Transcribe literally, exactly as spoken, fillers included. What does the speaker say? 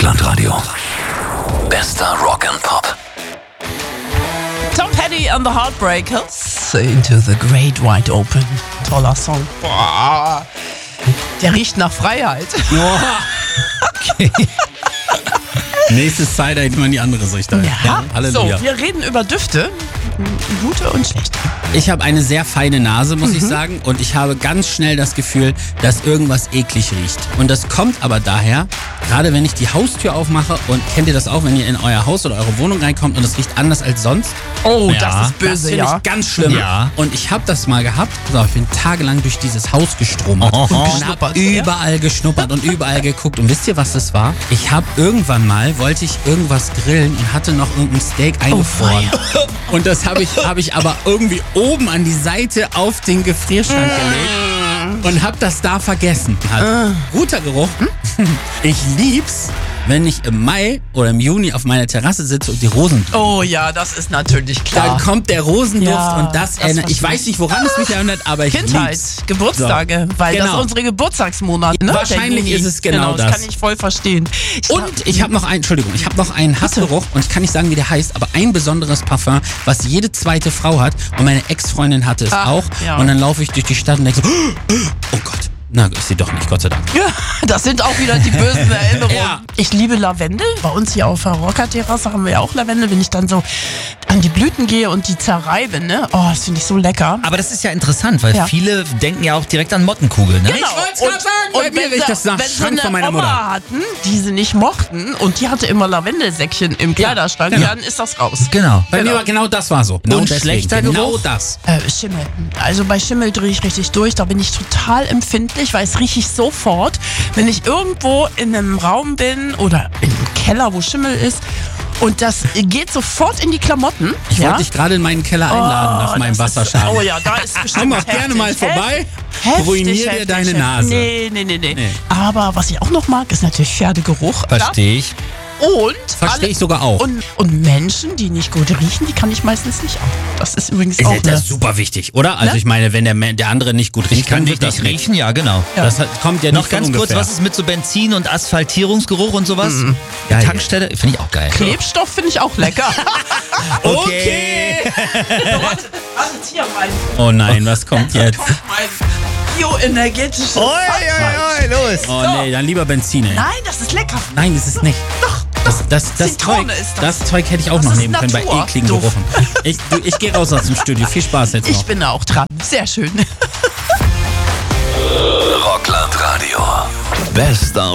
Rockland-Radio. Bester Rock and Pop. Tom Petty and the Heartbreakers. Into the Great Wide Open. Toller Song. Boah. Der riecht nach Freiheit. Okay. Nächstes Zeit hätte man die andere Richtung. Ja, ja, Halleluja. So, wir reden über Düfte. Gute und schlechte. Ich habe eine sehr feine Nase, muss mhm. ich sagen. Und ich habe ganz schnell das Gefühl, dass irgendwas eklig riecht. Und das kommt aber daher, gerade wenn ich die Haustür aufmache, und kennt ihr das auch, wenn ihr in euer Haus oder eure Wohnung reinkommt und es riecht anders als sonst? Oh, ja, das ist böse, das finde ja. ich ganz schlimm. Ja. Und ich habe das mal gehabt. Also ich bin tagelang durch dieses Haus gestromert. Oh, oh, und habe überall geschnuppert und überall geguckt. Und wisst ihr, was das war? Ich habe irgendwann mal, wollte ich irgendwas grillen und hatte noch irgendein Steak eingefroren. Oh, und das habe ich, hab ich aber irgendwie oben an die Seite auf den Gefrierschrank gelegt und habe das da vergessen. Hat guter Geruch. Ich lieb's, wenn ich im Mai oder im Juni auf meiner Terrasse sitze und die Rosen. Oh ja, das ist natürlich klar. Dann kommt der Rosenduft ja, und das, das erinnert. Ich weiß nicht, woran es mich erinnert, aber ich Kindheit, lieb's. Geburtstage, so. Weil genau. das unsere Geburtstagsmonate. Ne? Wahrscheinlich ist es genau, genau das. das. Das kann ich voll verstehen. Ich und hab, ich habe noch einen, Entschuldigung, ich habe noch einen Hassgeruch und ich kann nicht sagen, wie der heißt, aber ein besonderes Parfum, was jede zweite Frau hat und meine Ex-Freundin hatte es Ach, auch. Ja. Und dann laufe ich durch die Stadt und denke so, oh Gott. Na, ist sie doch nicht, Gott sei Dank. Ja, das sind auch wieder die bösen Erinnerungen. Ja. Ich liebe Lavendel. Bei uns hier auf der Rocker-Terrasse haben wir ja auch Lavendel. Wenn ich dann so an die Blüten gehe und die zerreibe, ne? Oh, das finde ich so lecker. Aber das ist ja interessant, weil ja. viele denken ja auch direkt an Mottenkugel, ne? Genau. Ich wollte es gerade sagen, und bei mir riecht das nach wenn Schrank sie von meiner eine Mutter. Oma hatten, die sie nicht mochten und die hatte immer Lavendelsäckchen im Kleiderschrank, genau. dann ist das raus. Genau. Bei Genau. mir war genau das war so. Genau Und deswegen. schlechter Genau Geruch? das. Äh, Schimmel. Also bei Schimmel drehe ich richtig durch. Da bin ich total empfindlich, weil es rieche ich sofort, wenn ich irgendwo in einem Raum bin oder im Keller, wo Schimmel ist. Und das geht sofort in die Klamotten. Ich ja? wollte dich gerade in meinen Keller einladen Oh, nach meinem das ist- Wasserschaden. Oh ja, da ist bestimmt Komm auch heftig. gerne mal vorbei. Heftig, Ruinier dir heftig, deine heftig. Nase. Nee, nee, nee, nee, Nee. Aber was ich auch noch mag, ist natürlich Pferdegeruch. Verstehe ich. Und, Verstehe ich sogar auch. und, und Menschen, die nicht gut riechen, die kann ich meistens nicht ab. Das ist übrigens Ist auch ja das eine... ist super wichtig, oder? Also Ne? ich meine, wenn der, Men- der andere nicht gut Ich riecht, kann dann dich wird das nicht nichts. riechen, ja, genau. Das hat, kommt ja Noch nicht ganz von kurz, ungefähr. was ist mit so Benzin- und Asphaltierungsgeruch und sowas? Geil. Tankstelle, finde ich auch geil. Klebstoff finde ich auch lecker. Okay. So, warte, warte, hier mein, Oh nein, was kommt jetzt? mein bioenergetisches Oi, oi, oi, los. Oh nee, dann lieber Benzin, ey. Nein, das ist lecker. Nein, ist es nicht. Doch. Das, das, das, Zitrone Zeug, ist das. das. Zeug hätte ich auch Das noch ist nehmen können bei Natur. ekligen Doof. Geruchen. Ich, du, ich gehe raus aus dem Studio. Viel Spaß jetzt noch. Ich bin da auch dran. Sehr schön. Rockland-Radio. Bester